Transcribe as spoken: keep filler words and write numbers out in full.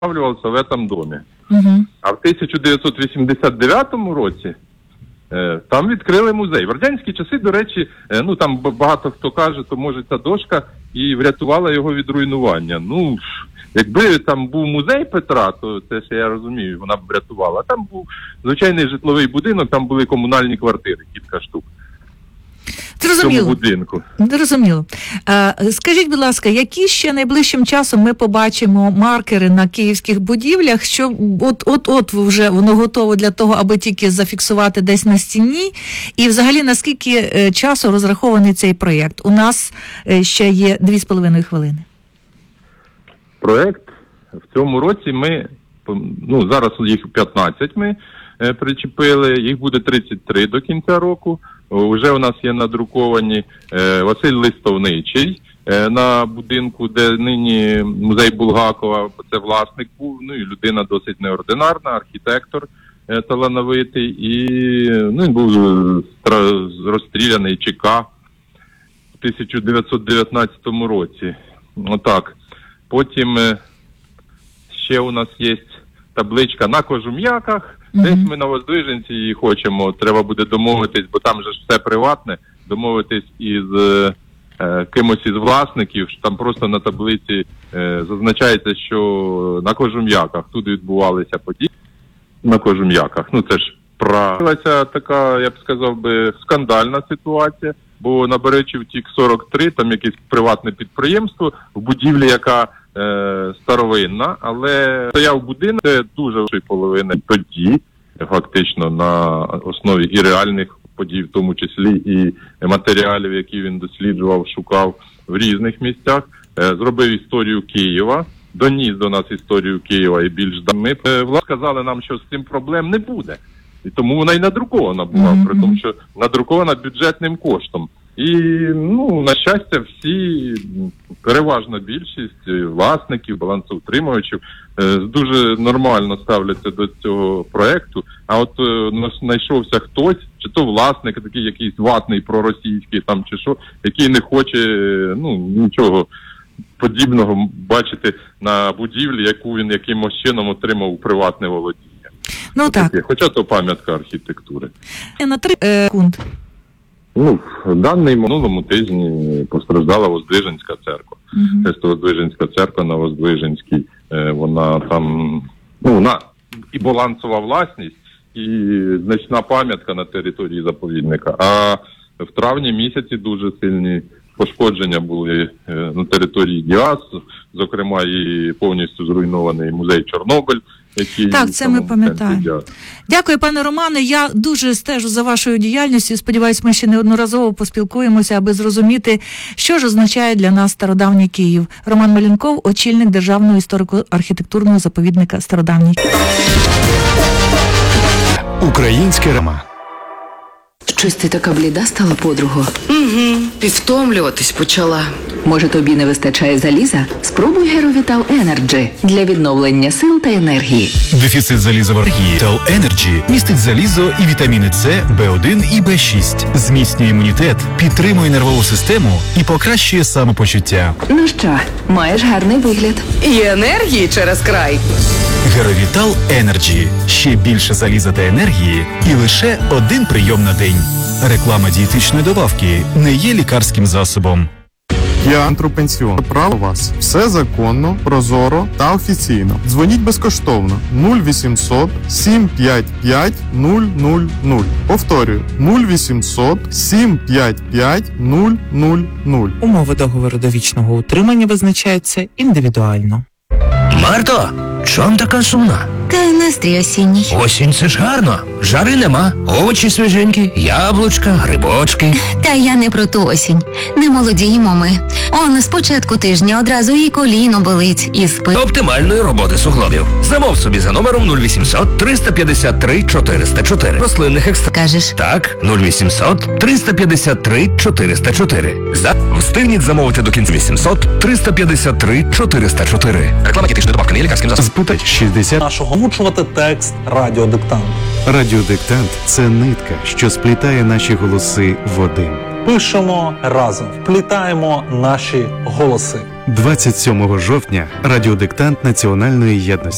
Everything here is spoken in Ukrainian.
встановлювався в этом домі. Угу. А в тисяча дев'ятсот вісімдесят дев'ятому році е, там відкрили музей. В радянські часи, до речі, е, ну там багато хто каже, то може ця дошка і врятувала його від руйнування. Ну, якби там був музей Петра, то це ще я розумію, вона б врятувала. А там був звичайний житловий будинок, там були комунальні квартири, кілька штук. Зрозуміло. В цьому будинку. Зрозуміло. А, скажіть, будь ласка, які ще найближчим часом ми побачимо маркери на київських будівлях, що от-от-от вже воно готово для того, аби тільки зафіксувати десь на стіні? І взагалі, наскільки е, часу розрахований цей проєкт? У нас е, ще є дві з половиною хвилини. Проєкт в цьому році ми, ну зараз їх п'ятнадцять ми е, причепили, їх буде тридцять три до кінця року. Уже у нас є надруковані е, Василь Листовничий е, на будинку, де нині музей Булгакова, це власник був, ну і людина досить неординарна, архітектор е, талановитий, і ну, він був стра, розстріляний ЧК в тисяча дев'ятсот дев'ятнадцятому році. Отак. Потім е, ще у нас є табличка на Кожум'яках. Mm-hmm. Десь ми на Воздвиженці її хочемо, треба буде домовитись, бо там же ж все приватне, домовитись із е, кимось із власників, що там просто на таблиці е, зазначається, що на Кожум'яках тут відбувалися події на Кожум'яках. Ну це ж правилася така, я б сказав би, скандальна ситуація, бо на Беречівтік сорок три, там якесь приватне підприємство в будівлі, яка Е, старовинна, але стояв будинок, це дуже великої половини подій, фактично на основі і реальних подій, в тому числі і матеріалів, які він досліджував, шукав в різних місцях, е, зробив історію Києва, доніс до нас історію Києва і більш ми е, власне сказали нам, що з цим проблем не буде. І тому вона й надрукована була, mm-hmm. при тому, що надрукована бюджетним коштом. І, ну, на щастя, всі, переважна більшість власників, балансоутримувачів е, дуже нормально ставляться до цього проекту. А от е, знайшовся хтось, чи то власник, такий якийсь ватний проросійський там, чи що, який не хоче, ну, нічого подібного бачити на будівлі, яку він якимось чином отримав у приватне володіння. Ну От так. Таке. Хоча то пам'ятка архітектури. На три секунд. Ну, в даний минулому тижні постраждала Воздвиженська церква. Uh-huh. Це Воздвиженська церква на Воздвиженській, е, вона там, ну, вона і балансова власність, і значна пам'ятка на території заповідника. А в травні місяці дуже сильні пошкодження були е, на території ДІАС, зокрема і повністю зруйнований музей Чорнобиль. Які так, це ми пам'ятаємо. Дякую, пане Романе. Я дуже стежу за вашою діяльністю. Сподіваюсь, ми ще неодноразово поспілкуємося, аби зрозуміти, що ж означає для нас стародавній Київ. Роман Малінков, очільник Державного історико-архітектурного заповідника Стародавній Київ. Українська Рама. Щось ти така бліда стала, подруго? Угу, і втомлюватись почала. Може, тобі не вистачає заліза? Спробуй Геровітал Енерджі для відновлення сил та енергії. Дефіцит заліза в енергії Тал Енерджі містить залізо і вітаміни С, Б один і Б шість. Зміцнює імунітет, підтримує нервову систему і покращує самопочуття. Ну що, маєш гарний вигляд. І енергії через край. Геровітал Енерджі. Ще більше заліза та енергії і лише один прийом на день. Реклама дієтичної добавки не є лікарським засобом. Я Антропенсіон. Право вас. Все законно, прозоро та офіційно. Дзвоніть безкоштовно. нуль вісімсот сім п'ять п'ять нуль нуль нуль. Повторюю. нуль вісімсот сім п'ять п'ять нуль нуль нуль. Умови договору довічного утримання визначаються індивідуально. Марто, чом така сумна? Та настрій осінній. Осінь, це ж гарно. Жари нема, овочі свіженькі, яблучка, грибочки. Та я не про ту осінь. Не молодіємо ми. Он з початку тижня одразу і коліно болить, і спи. Оптимальної роботи суглобів. Замов собі за номером нуль вісімсот триста п'ятдесят три чотириста чотири. Рослинних екстрактів. Кажеш? Так, нуль вісімсот триста п'ятдесят три чотириста чотири. За... Встигніть замовити до кінця вісімсот триста п'ятдесят три чотириста чотири. Реклама дієтичної добавки не є лікарським засобом. Спитай шістдесят нашого озвучувати текст радіодиктант. Радіодиктант – це нитка, що сплітає наші голоси в один. Пишемо разом, вплітаємо наші голоси. двадцять сьомого жовтня радіодиктант Національної єдності.